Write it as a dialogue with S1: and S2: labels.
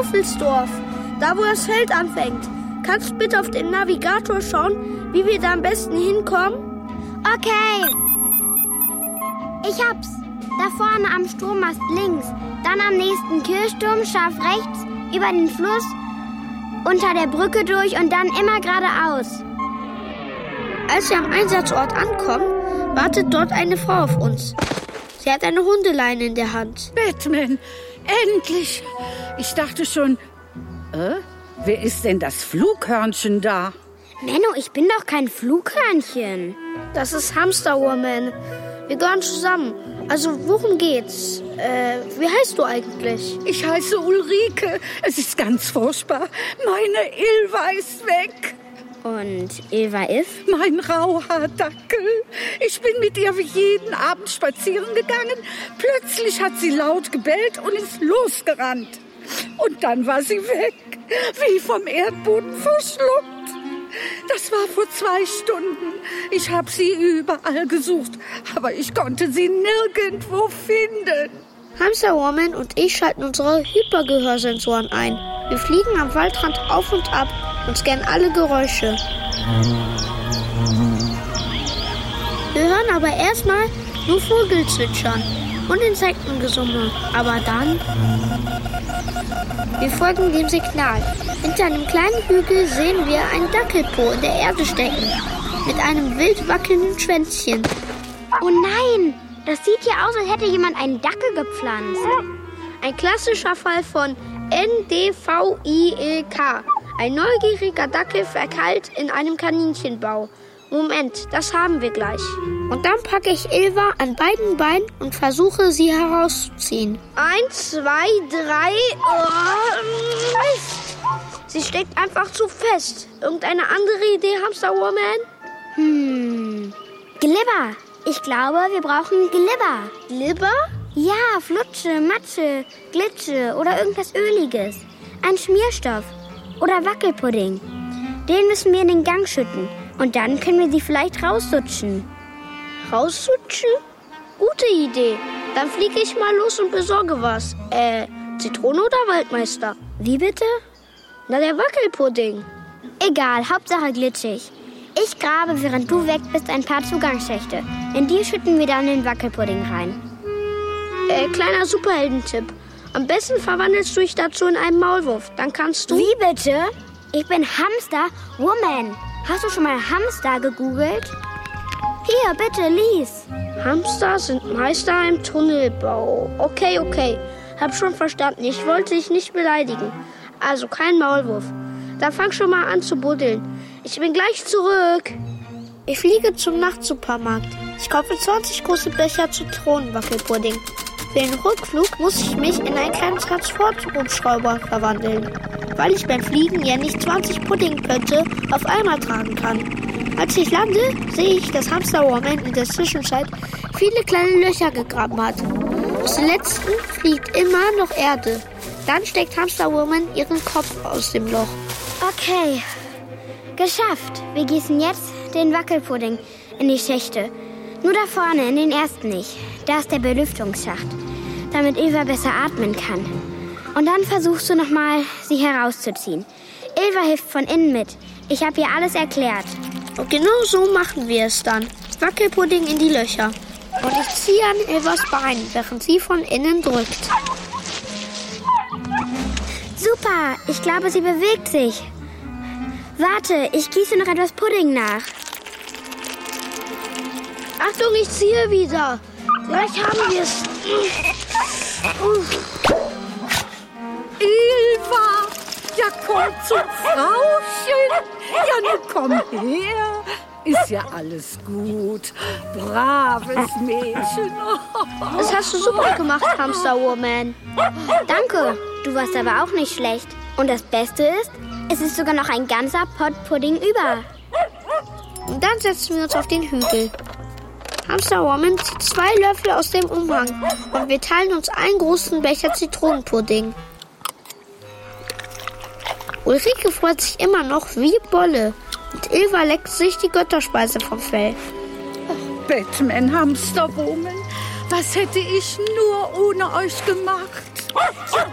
S1: Teufelsdorf. Da, wo das Feld anfängt. Kannst du bitte auf den Navigator schauen, wie wir da am besten hinkommen?
S2: Okay. Ich hab's. Da vorne am Strommast links. Dann am nächsten Kirchturm scharf rechts, über den Fluss, unter der Brücke durch und dann immer geradeaus.
S1: Als wir am Einsatzort ankommen, wartet dort eine Frau auf uns. Sie hat eine Hundeleine in der Hand.
S3: Batman, endlich! Ich dachte schon, wer ist denn das Flughörnchen da?
S2: Menno, ich bin doch kein Flughörnchen.
S1: Das ist Hamsterwoman. Wir gehören zusammen. Also, worum geht's? Wie heißt du eigentlich?
S3: Ich heiße Ulrike. Es ist ganz furchtbar. Meine Ilva ist weg.
S2: Und Ilva ist?
S3: Mein Rauhaardackel. Ich bin mit ihr wie jeden Abend spazieren gegangen. Plötzlich hat sie laut gebellt und ist losgerannt. Und dann war sie weg, wie vom Erdboden verschluckt. Das war vor 2 Stunden. Ich habe sie überall gesucht, aber ich konnte sie nirgendwo finden.
S1: Hamsterwoman und ich schalten unsere Hypergehörsensoren ein. Wir fliegen am Waldrand auf und ab und scannen alle Geräusche. Wir hören aber erstmal nur Vogelzwitschern und Insektengesumme. Aber dann... Wir folgen dem Signal. Hinter einem kleinen Hügel sehen wir einen Dackelpo in der Erde stecken. Mit einem wild wackelnden Schwänzchen.
S2: Oh nein, das sieht ja aus, als hätte jemand einen Dackel gepflanzt.
S1: Ein klassischer Fall von NDVILK. Ein neugieriger Dackel verkeilt in einem Kaninchenbau. Moment, das haben wir gleich. Und dann packe ich Ilva an beiden Beinen und versuche, sie herauszuziehen. 1, 2, 3... Mist! Sie steckt einfach zu fest. Irgendeine andere Idee, Hamsterwoman?
S2: Glibber. Ich glaube, wir brauchen Glibber.
S1: Glibber?
S2: Ja, Flutsche, Matsche, Glitsche oder irgendwas Öliges. Ein Schmierstoff oder Wackelpudding. Den müssen wir in den Gang schütten. Und dann können wir sie vielleicht raussutschen.
S1: Raussutschen? Gute Idee. Dann fliege ich mal los und besorge was. Zitrone oder Waldmeister?
S2: Wie bitte?
S1: Na, der Wackelpudding.
S2: Egal, Hauptsache glitschig. Ich grabe, während du weg bist, ein paar Zugangsschächte. In die schütten wir dann den Wackelpudding rein.
S1: Kleiner Superheldentipp. Am besten verwandelst du dich dazu in einen Maulwurf. Dann kannst du...
S2: Wie bitte? Ich bin Hamsterwoman. Hast du schon mal Hamster gegoogelt? Hier, bitte, lies.
S1: Hamster sind Meister im Tunnelbau. Okay. Hab schon verstanden. Ich wollte dich nicht beleidigen. Also kein Maulwurf. Dann fang schon mal an zu buddeln. Ich bin gleich zurück. Ich fliege zum Nachtsupermarkt. Ich kaufe 20 große Becher Zitronenwackelpudding. Für den Rückflug muss ich mich in einen kleinen Transporthubschrauber verwandeln, weil ich beim Fliegen ja nicht 20 Puddingpötte auf einmal tragen kann. Als ich lande, sehe ich, dass Hamsterwoman in der Zwischenzeit viele kleine Löcher gegraben hat. Aus den letzten fliegt immer noch Erde. Dann steckt Hamsterwoman ihren Kopf aus dem Loch.
S2: Okay, geschafft. Wir gießen jetzt den Wackelpudding in die Schächte. Nur da vorne, in den ersten nicht. Da ist der Belüftungsschacht, damit Ilva besser atmen kann. Und dann versuchst du nochmal, sie herauszuziehen. Ilva hilft von innen mit. Ich habe ihr alles erklärt.
S1: Und genau so machen wir es dann. Wackelpudding in die Löcher. Und ich ziehe an Ilvas Bein, während sie von innen drückt.
S2: Super, ich glaube, sie bewegt sich. Warte, ich gieße noch etwas Pudding nach.
S1: Achtung, ich ziehe wieder. Gleich haben wir es.
S3: Ilva, ja komm zum Frauchen. Ja, nun komm her. Ist ja alles gut. Braves Mädchen.
S1: Das hast du super gemacht, Hamsterwoman.
S2: Danke, du warst aber auch nicht schlecht. Und das Beste ist, es ist sogar noch ein ganzer Pott Pudding über.
S1: Und dann setzen wir uns auf den Hügel. Hamsterwoman zieht 2 Löffel aus dem Umhang und wir teilen uns einen großen Becher Zitronenpudding. Ulrike freut sich immer noch wie Bolle und Ilva leckt sich die Götterspeise vom Fell.
S3: Batman, Hamsterwoman, was hätte ich nur ohne euch gemacht? Ja,